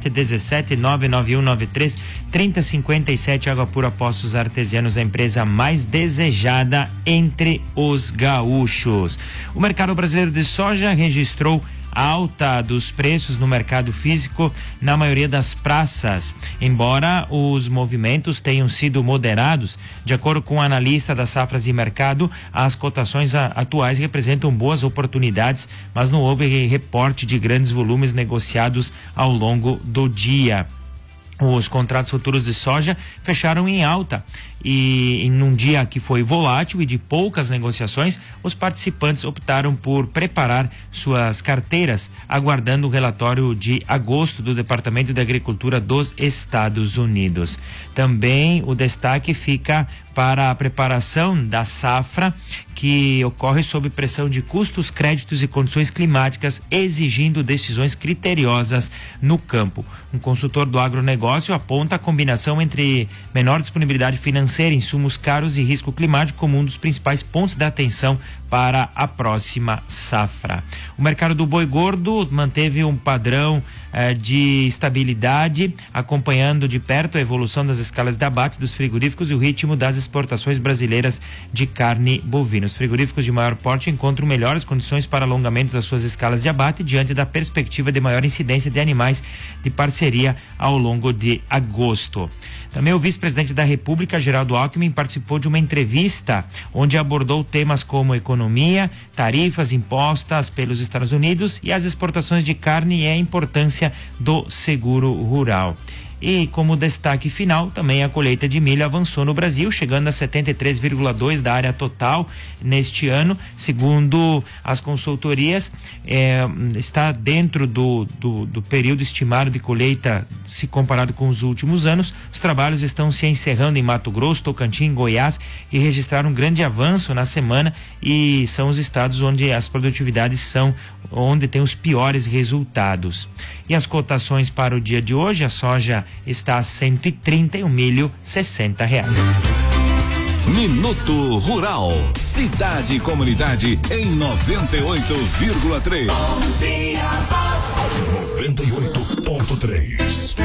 17 99193 3057. Água pura Poços Artesianos, a empresa mais desejada entre os gaúchos. O mercado brasileiro de soja registrou alta dos preços no mercado físico na maioria das praças, embora os movimentos tenham sido moderados. De acordo com o analista das safras e mercado, as cotações atuais representam boas oportunidades, mas não houve reporte de grandes volumes negociados ao longo do dia. Os contratos futuros de soja fecharam em alta e num dia que foi volátil e de poucas negociações, os participantes optaram por preparar suas carteiras, aguardando o relatório de agosto do Departamento de Agricultura dos Estados Unidos. Também o destaque fica para a preparação da safra, que ocorre sob pressão de custos, créditos e condições climáticas, exigindo decisões criteriosas no campo. Um consultor do agronegócio aponta a combinação entre menor disponibilidade financeira, insumos caros e risco climático como um dos principais pontos da atenção para a próxima safra. O mercado do boi gordo manteve um padrão de estabilidade, acompanhando de perto a evolução das escalas de abate dos frigoríficos e o ritmo das exportações brasileiras de carne bovina. Os frigoríficos de maior porte encontram melhores condições para alongamento das suas escalas de abate diante da perspectiva de maior incidência de animais de parceria ao longo de agosto. Também o vice-presidente da República, Geraldo Alckmin, participou de uma entrevista onde abordou temas como economia, tarifas impostas pelos Estados Unidos e as exportações de carne e a importância do seguro rural. E como destaque final, também a colheita de milho avançou no Brasil, chegando a 73,2% da área total neste ano. Segundo as consultorias, está dentro do período estimado de colheita se comparado com os últimos anos. Os trabalhos estão se encerrando em Mato Grosso, Tocantins, Goiás, que registraram um grande avanço na semana e são os estados onde as produtividades são onde tem os piores resultados. E as cotações para o dia de hoje: a soja está a 130 e o milho R$60. Minuto Rural, cidade e comunidade em 98,3. 98.3.